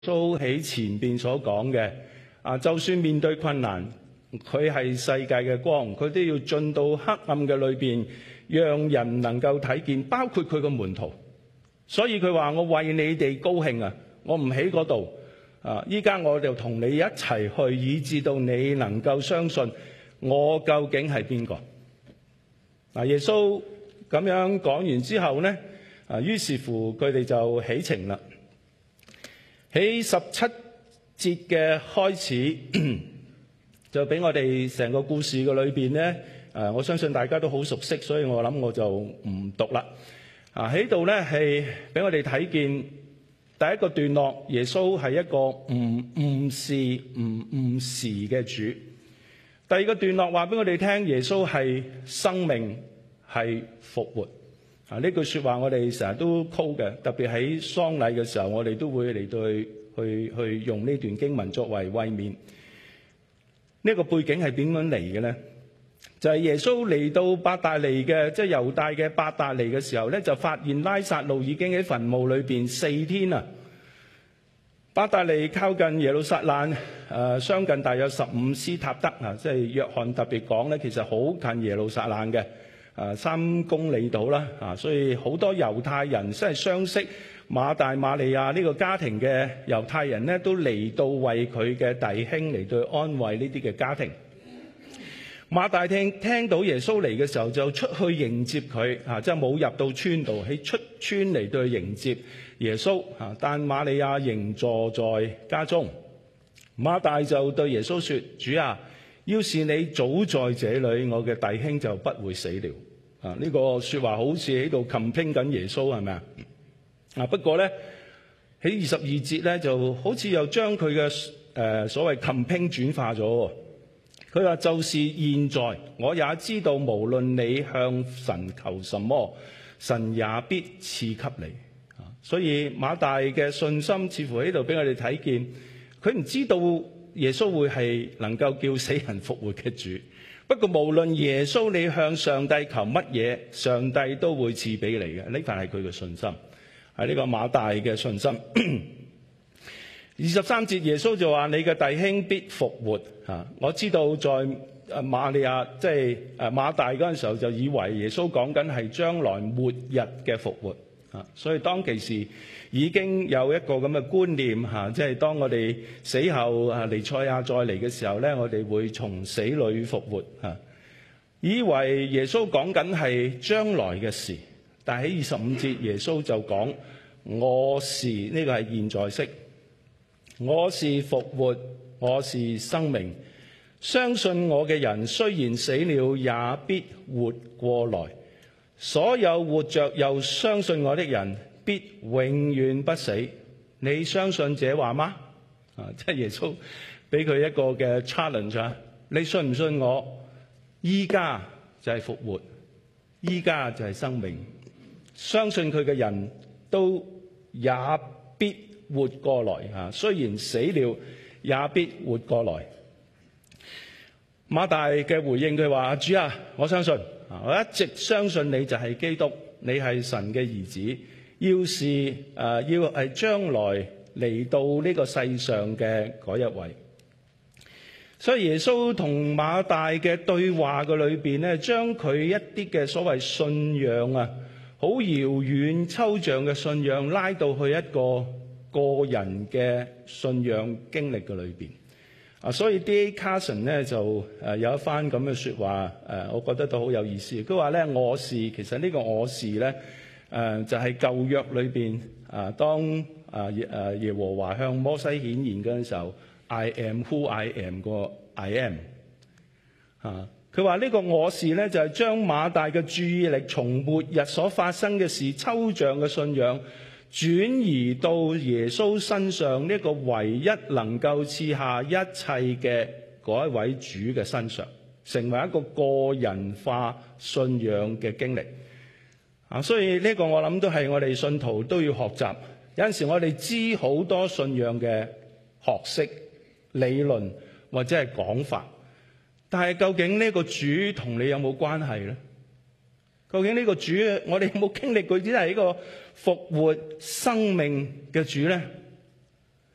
穌喺前邊所講嘅，就算面對困難，佢係世界嘅光，佢都要進到黑暗嘅裏邊，讓人能夠睇見，包括佢個門徒。所以佢話：我為你哋高興啊！我唔喺嗰度依家我就同你一齊去，以至到你能夠相信我究竟係邊個。耶穌咁樣講完之後呢，於是乎佢哋就起程啦。喺17節嘅開始就俾我哋成個故事嘅裏邊呢，我相信大家都好熟悉，所以我諗我就唔讀啦。喺度呢係俾我哋睇見第一個段落，耶穌係一個唔誤時嘅主。第二個段落話俾我哋聽，耶穌係生命，係復活。呢句說話我哋成日都 call 嘅，特別喺喪禮嘅時候，我哋都會嚟到去用呢段經文作為慰勉。呢個背景係點樣嚟嘅呢？就係耶穌嚟到伯大尼嘅，即係猶大嘅伯大尼嘅時候咧，就發現拉撒路已經喺墳墓裏邊4天啦。伯大尼靠近耶路撒冷，相近大約15斯塔德啊，即係約翰特別講咧，其實好近耶路撒冷嘅，3公里到啦啊，所以好多猶太人即係相識馬大馬利亞呢個家庭嘅猶太人咧，都嚟到為佢嘅弟兄嚟到安慰呢啲嘅家庭。馬大聽到耶穌嚟嘅時候，就出去迎接佢，即係冇入到村度，喺出村嚟到去迎接耶穌。但瑪利亞仍坐在家中。馬大就對耶穌說：主啊，要是你早在這裏，我嘅弟兄就不會死了。呢個說話好似喺度 complain 緊耶穌，係咪啊？不過咧喺22節咧，就好似又將佢嘅所謂 complain 轉化咗。佢話：就是現在，我也知道，無論你向神求什麼，神也必賜給你。所以馬大嘅信心似乎喺度俾我哋睇見，佢唔知道耶穌會係能夠叫死人復活嘅主。不過無論耶穌你向上帝求乜嘢，上帝都會賜俾你嘅。呢份係佢嘅信心，係呢個馬大嘅信心。23節耶穌就話：你嘅弟兄必復活。我知道在瑪利亞即係馬大嗰陣時候，就以為耶穌講緊係將來末日嘅復活。所以當其時已經有一個咁嘅觀念，即係當我哋死後彌賽亞再嚟嘅時候咧，我哋會從死裏復活。以為耶穌講緊係將來嘅事，但喺25節耶穌就講：我是，呢個係現在式。我是復活，我是生命。相信我嘅人，雖然死了，也必活過來。所有活着又相信我的人，必永遠不死。你相信這話嗎？即係耶穌俾佢一個嘅 challenge。你信唔信我？依家就係復活，依家就係生命。相信佢嘅人都也必活過來。雖然死了，也必活過來。馬大嘅回應佢話：主啊，我相信，我一直相信你就係基督，你係神嘅兒子，要係將來嚟到呢個世上嘅嗰一位。所以耶穌同馬大嘅對話嘅裏邊咧，將佢一啲嘅所謂信仰好遙遠抽象嘅信仰拉到去一個個人嘅信仰經歷嘅裏邊。所以 D.A. Carson 咧就有一番咁嘅說話，我覺得都好有意思。佢話咧，我是，其實呢個我是咧，就係舊約裏邊當耶和華向摩西顯現嗰陣時候 ，I am who I am 個 I am。佢話呢個我是咧，就係將馬大嘅注意力從末日所發生嘅事抽象嘅信仰，轉移到耶穌身上，呢個唯一能夠賜下一切嘅嗰一位主嘅身上，成為一個個人化信仰嘅經歷。所以呢個我諗都係我哋信徒都要學習。有陣時我哋知好多信仰嘅學識、理論或者係講法，但係究竟呢個主同你有冇關係呢？究竟呢個主，我哋有冇經歷過只係一個復活生命嘅主呢？